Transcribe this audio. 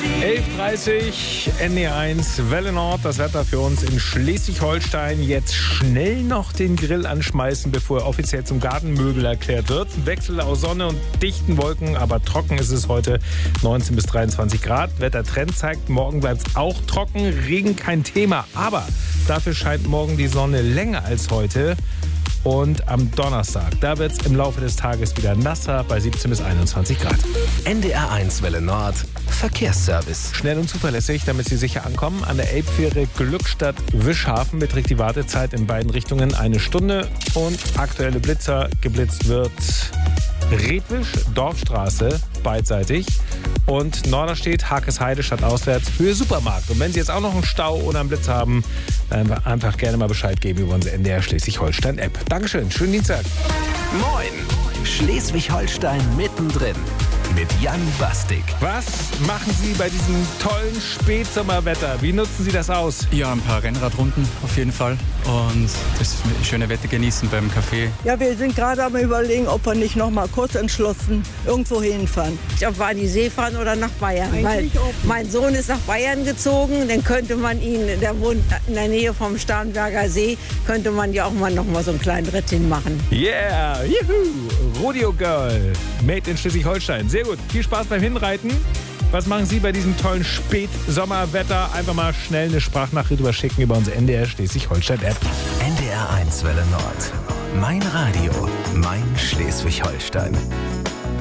11.30 NE1 Welle Nord, das Wetter für uns in Schleswig-Holstein. Jetzt schnell noch den Grill anschmeißen, bevor er offiziell zum Gartenmöbel erklärt wird. Wechsel aus Sonne und dichten Wolken, aber trocken ist es heute, 19 bis 23 Grad. Wettertrend zeigt, morgen bleibt es auch trocken, Regen kein Thema. Aber dafür scheint morgen die Sonne länger als heute. Und am Donnerstag, da wird es im Laufe des Tages wieder nasser bei 17 bis 21 Grad. NDR1 Welle Nord, Verkehrsservice. Schnell und zuverlässig, damit Sie sicher ankommen. An der Elbfähre Glückstadt-Wischhafen beträgt die Wartezeit in beiden Richtungen 1 Stunde. Und aktuelle Blitzer, geblitzt wird Redwisch, Dorfstraße, beidseitig. Und Norderstedt, Hakesheide, stadtauswärts, Höhe Supermarkt. Und wenn Sie jetzt auch noch einen Stau oder einen Blitz haben, dann einfach gerne mal Bescheid geben über unsere NDR Schleswig-Holstein-App. Dankeschön, schönen Dienstag. Moin, Schleswig-Holstein mittendrin mit Jan Bastik. Was machen Sie bei diesem tollen Spätsommerwetter? Wie nutzen Sie das aus? Ja, ein paar Rennradrunden auf jeden Fall und das schöne Wetter genießen beim Café. Ja, wir sind gerade am Überlegen, ob wir nicht noch mal kurz entschlossen irgendwo hinfahren. Ob wir an die See fahren oder nach Bayern. Weil mein Sohn ist nach Bayern gezogen, dann könnte man ihn, der wohnt in der Nähe vom Starnberger See, könnte man ja auch mal noch mal so einen kleinen Ritt hinmachen. Yeah, juhu, Rodeo Girl, made in Schleswig-Holstein. Sehr gut, viel Spaß beim Hinreiten. Was machen Sie bei diesem tollen Spätsommerwetter? Einfach mal schnell eine Sprachnachricht überschicken über unsere NDR Schleswig-Holstein-App. NDR1 Welle Nord. Mein Radio, mein Schleswig-Holstein.